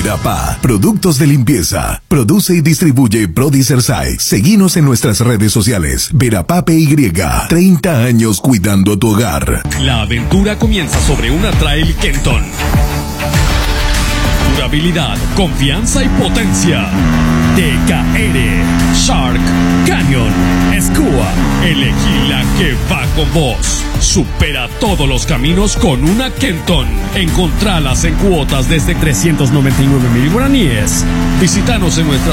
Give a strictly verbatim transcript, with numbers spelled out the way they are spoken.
Verapá, productos de limpieza. Produce y distribuye Prodicerside. Seguinos en nuestras redes sociales. Verapá P Y. treinta años cuidando tu hogar. La aventura comienza sobre una Trail Kenton. Durabilidad, confianza y potencia. T K R, Shark, Canyon, Skua. Elegí la que va con vos. Supera todos los caminos con una Kenton. Encontralas en cuotas desde trescientos noventa y nueve mil guaraníes. Visítanos en nuestra